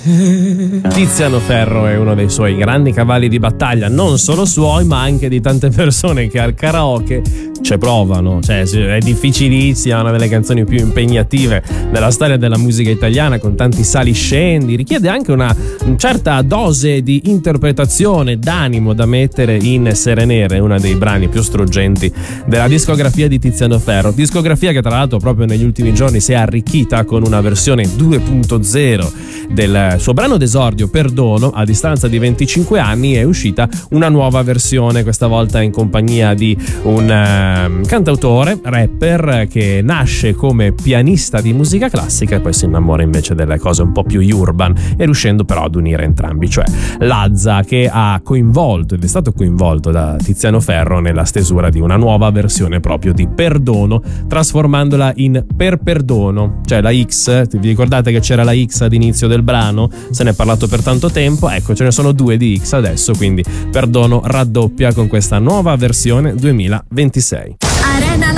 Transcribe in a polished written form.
Tiziano Ferro è uno dei suoi grandi cavalli di battaglia, non solo suoi ma anche di tante persone che al karaoke ci provano, cioè è difficilissima, una delle canzoni più impegnative della storia della musica italiana, con tanti saliscendi, richiede anche una certa dose di interpretazione, d'animo da mettere in Sere Nere, uno dei brani più struggenti della discografia di Tiziano Ferro, discografia che tra l'altro proprio negli ultimi giorni si è arricchita con una versione 2.0 del suo brano d'esordio Perdono. A distanza di 25 anni è uscita una nuova versione, questa volta in compagnia di un cantautore, rapper, che nasce come pianista di musica classica e poi si innamora invece delle cose un po' più urban, e riuscendo però ad unire entrambi, cioè Lazza, che ha coinvolto ed è stato coinvolto da Tiziano Ferro nella stesura di una nuova versione proprio di Perdono, trasformandola in Per Perdono, cioè la X. Vi ricordate che c'era la X ad inizio del brano? Se ne è parlato per tanto tempo, ecco, ce ne sono due di X adesso, quindi Perdono raddoppia con questa nuova versione 2026. Arena